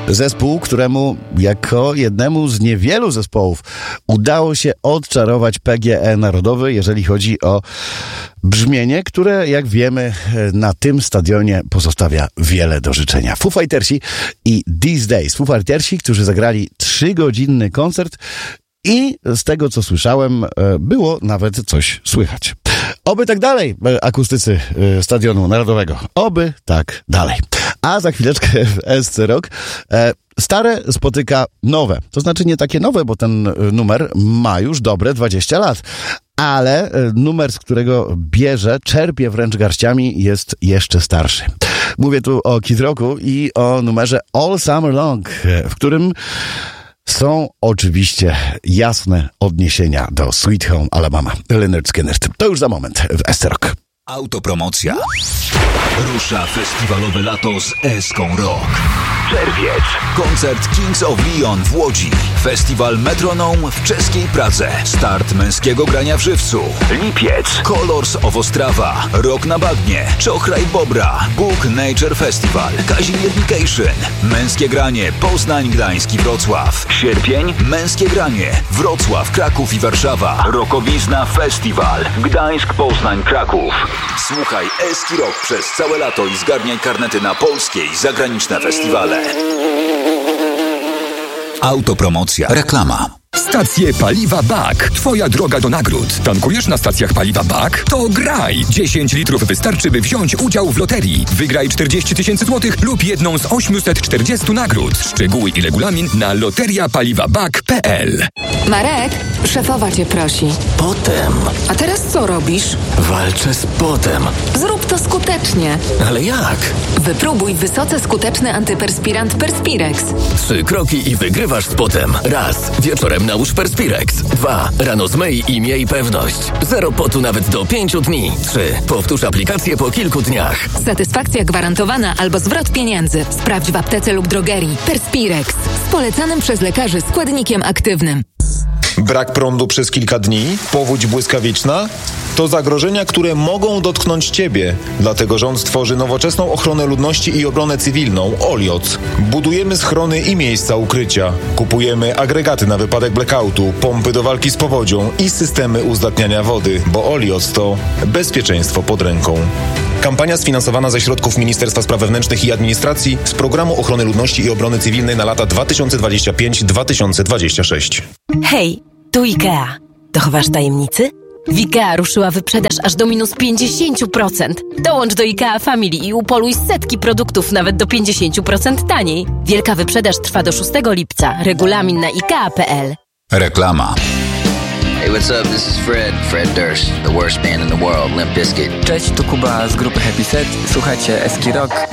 Zespół, któremu jako jednemu z niewielu zespołów udało się odczarować PGE Narodowy, jeżeli chodzi o brzmienie, które, jak wiemy, na tym stadionie pozostawia wiele do życzenia. Foo Fightersi i These Days. Foo Fightersi, którzy zagrali 3-godzinny koncert i z tego, co słyszałem, było nawet coś słychać. Oby tak dalej, akustycy Stadionu Narodowego. Oby tak dalej. A za chwileczkę w SC Rock stare spotyka nowe. To znaczy nie takie nowe, bo ten numer ma już dobre 20 lat. Ale numer, z którego czerpie wręcz garściami, jest jeszcze starszy. Mówię tu o Kid Rocku i o numerze All Summer Long, w którym są oczywiście jasne odniesienia do Sweet Home Alabama. Lynyrd Skynyrd. To już za moment w SC Rock. Autopromocja. Rusza festiwalowe lato z Eską Rock. Czerwiec. Koncert Kings of Leon w Łodzi. Festiwal Metronome w czeskiej Pradze. Start męskiego grania w żywcu. Lipiec. Colors of Ostrawa. Rock na bagnie. Czochraj Bobra. Bóg Nature Festival. Kazimierz Vacation. Męskie granie Poznań, Gdańsk i Wrocław. Sierpień. Męskie granie Wrocław, Kraków i Warszawa. Rokowizna Festiwal. Gdańsk, Poznań, Kraków. Słuchaj Eski Rock przez całe lato i zgarniaj karnety na polskie i zagraniczne festiwale. Autopromocja. Reklama. Stacje paliwa BAK. Twoja droga do nagród. Tankujesz na stacjach paliwa BAK? To graj! 10 litrów wystarczy, by wziąć udział w loterii. Wygraj 40 000 złotych lub jedną z 840 nagród. Szczegóły i regulamin na loteriapaliwabak.pl. Marek, szefowa cię prosi. Potem. A teraz co robisz? Walczę z potem. Zrób to skutecznie. Ale jak? Wypróbuj wysoce skuteczny antyperspirant Perspirex. 3 kroki i wygrywasz z potem. Raz. Wieczorem nałóż Perspirex. 2. Rano zmyj i miej pewność. 0 potu nawet do 5 dni. 3. Powtórz aplikację po kilku dniach. Satysfakcja gwarantowana albo zwrot pieniędzy. Sprawdź w aptece lub drogerii. Perspirex. Z polecanym przez lekarzy składnikiem aktywnym. Brak prądu przez kilka dni? Powódź błyskawiczna? To zagrożenia, które mogą dotknąć Ciebie. Dlatego rząd tworzy nowoczesną ochronę ludności i obronę cywilną OLIOC. Budujemy schrony i miejsca ukrycia. Kupujemy agregaty na wypadek blackoutu, pompy do walki z powodzią i systemy uzdatniania wody, bo OLIOC to bezpieczeństwo pod ręką. Kampania sfinansowana ze środków Ministerstwa Spraw Wewnętrznych i Administracji z Programu Ochrony Ludności i Obrony Cywilnej na lata 2025-2026. Hej, tu IKEA. Dochowasz tajemnicy? W IKEA ruszyła wyprzedaż aż do minus 50%. Dołącz do IKEA Family i upoluj setki produktów nawet do 50% taniej. Wielka wyprzedaż trwa do 6 lipca. Regulamin na IKEA.pl. Reklama. Hey, what's up? This is Fred Durst, the worst band in the world, Limp Bizkit. Cześć, tu Kuba z grupy Happy Set. Słuchajcie Eski Rock.